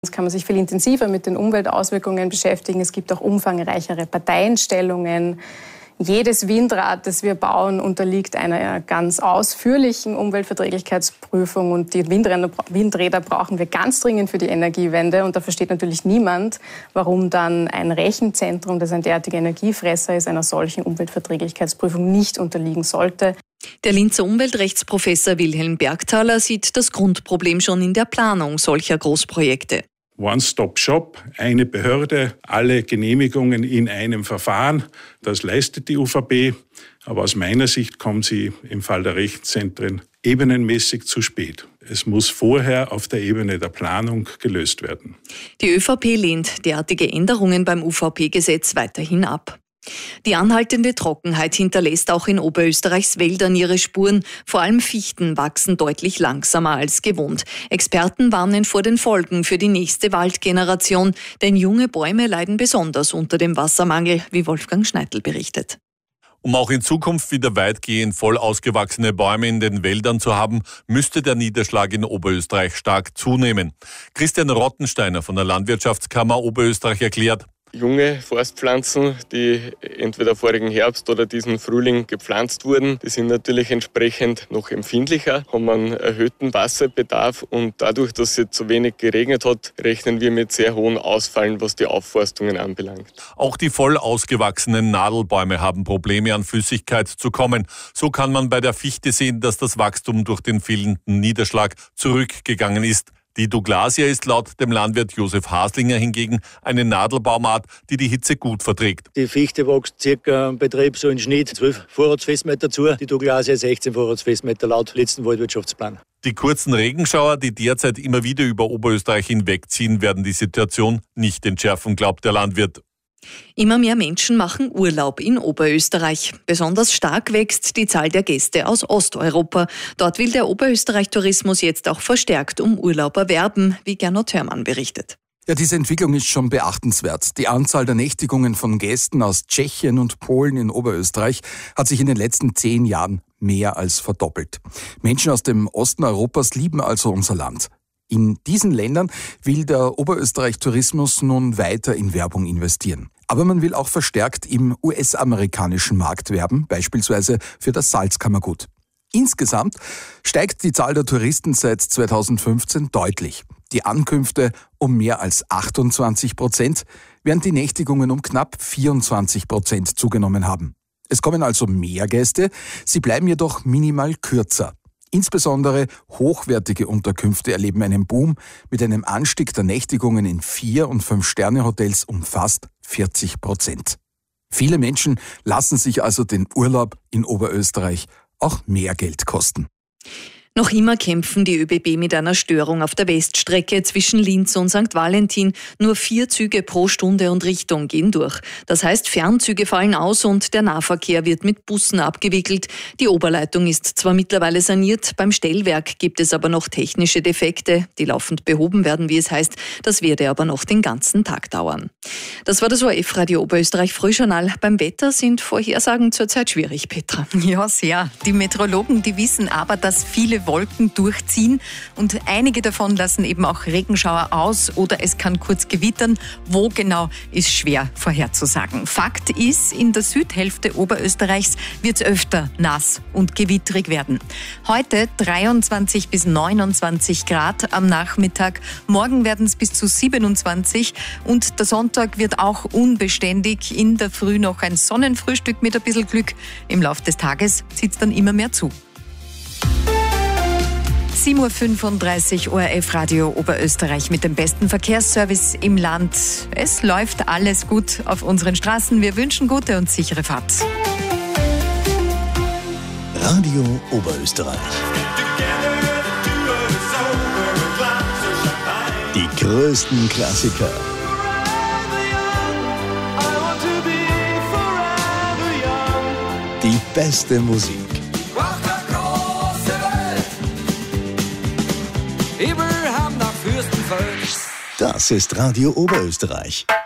Jetzt kann man sich viel intensiver mit den Umweltauswirkungen beschäftigen. Es gibt auch umfangreichere Parteienstellungen. Jedes Windrad, das wir bauen, unterliegt einer ganz ausführlichen Umweltverträglichkeitsprüfung. Und die Windräder brauchen wir ganz dringend für die Energiewende. Und da versteht natürlich niemand, warum dann ein Rechenzentrum, das ein derartiger Energiefresser ist, einer solchen Umweltverträglichkeitsprüfung nicht unterliegen sollte. Der Linzer Umweltrechtsprofessor Wilhelm Bergthaler sieht das Grundproblem schon in der Planung solcher Großprojekte. One-Stop-Shop, eine Behörde, alle Genehmigungen in einem Verfahren. Das leistet die ÖVP. Aber aus meiner Sicht kommen sie im Fall der Rechenzentren ebenenmäßig zu spät. Es muss vorher auf der Ebene der Planung gelöst werden. Die ÖVP lehnt derartige Änderungen beim UVP-Gesetz weiterhin ab. Die anhaltende Trockenheit hinterlässt auch in Oberösterreichs Wäldern ihre Spuren. Vor allem Fichten wachsen deutlich langsamer als gewohnt. Experten warnen vor den Folgen für die nächste Waldgeneration, denn junge Bäume leiden besonders unter dem Wassermangel, wie Wolfgang Schneidl berichtet. Um auch in Zukunft wieder weitgehend voll ausgewachsene Bäume in den Wäldern zu haben, müsste der Niederschlag in Oberösterreich stark zunehmen. Christian Rottensteiner von der Landwirtschaftskammer Oberösterreich erklärt: Junge Forstpflanzen, die entweder vorigen Herbst oder diesen Frühling gepflanzt wurden, die sind natürlich entsprechend noch empfindlicher, haben einen erhöhten Wasserbedarf und dadurch, dass es zu wenig geregnet hat, rechnen wir mit sehr hohen Ausfällen, was die Aufforstungen anbelangt. Auch die voll ausgewachsenen Nadelbäume haben Probleme, an Flüssigkeit zu kommen. So kann man bei der Fichte sehen, dass das Wachstum durch den fehlenden Niederschlag zurückgegangen ist. Die Douglasia ist laut dem Landwirt Josef Haslinger hingegen eine Nadelbaumart, die die Hitze gut verträgt. Die Fichte wächst circa im Betrieb so in Schnitt 12 Vorratsfestmeter zu. Die Douglasia 16 Vorratsfestmeter laut letzten Waldwirtschaftsplan. Die kurzen Regenschauer, die derzeit immer wieder über Oberösterreich hinwegziehen, werden die Situation nicht entschärfen, glaubt der Landwirt. Immer mehr Menschen machen Urlaub in Oberösterreich. Besonders stark wächst die Zahl der Gäste aus Osteuropa. Dort will der Oberösterreich-Tourismus jetzt auch verstärkt um Urlaub erwerben, wie Gernot Hörmann berichtet. Ja, diese Entwicklung ist schon beachtenswert. Die Anzahl der Nächtigungen von Gästen aus Tschechien und Polen in Oberösterreich hat sich in den letzten 10 Jahren mehr als verdoppelt. Menschen aus dem Osten Europas lieben also unser Land. In diesen Ländern will der Oberösterreich-Tourismus nun weiter in Werbung investieren. Aber man will auch verstärkt im US-amerikanischen Markt werben, beispielsweise für das Salzkammergut. Insgesamt steigt die Zahl der Touristen seit 2015 deutlich. Die Ankünfte um mehr als 28%, während die Nächtigungen um knapp 24% zugenommen haben. Es kommen also mehr Gäste, sie bleiben jedoch minimal kürzer. Insbesondere hochwertige Unterkünfte erleben einen Boom mit einem Anstieg der Nächtigungen in 4- und 5-Sterne-Hotels um fast 40%. Viele Menschen lassen sich also den Urlaub in Oberösterreich auch mehr Geld kosten. Noch immer kämpfen die ÖBB mit einer Störung auf der Weststrecke zwischen Linz und St. Valentin. Nur 4 Züge pro Stunde und Richtung gehen durch. Das heißt, Fernzüge fallen aus und der Nahverkehr wird mit Bussen abgewickelt. Die Oberleitung ist zwar mittlerweile saniert, beim Stellwerk gibt es aber noch technische Defekte, die laufend behoben werden, wie es heißt. Das werde aber noch den ganzen Tag dauern. Das war das ORF-Radio Oberösterreich Frühjournal. Beim Wetter sind Vorhersagen zurzeit schwierig, Petra. Ja, sehr. Die Meteorologen, die wissen aber, dass viele Wolken durchziehen und einige davon lassen eben auch Regenschauer aus oder es kann kurz gewittern. Wo genau, ist schwer vorherzusagen. Fakt ist, in der Südhälfte Oberösterreichs wird es öfter nass und gewittrig werden. Heute 23 bis 29 Grad am Nachmittag, morgen werden es bis zu 27 und der Sonntag wird auch unbeständig. In der Früh noch ein Sonnenfrühstück mit ein bisschen Glück. Im Laufe des Tages zieht es dann immer mehr zu. 7.35 Uhr ORF-Radio Oberösterreich mit dem besten Verkehrsservice im Land. Es läuft alles gut auf unseren Straßen. Wir wünschen gute und sichere Fahrt. Radio Oberösterreich. Die größten Klassiker. Die beste Musik. Das ist Radio Oberösterreich.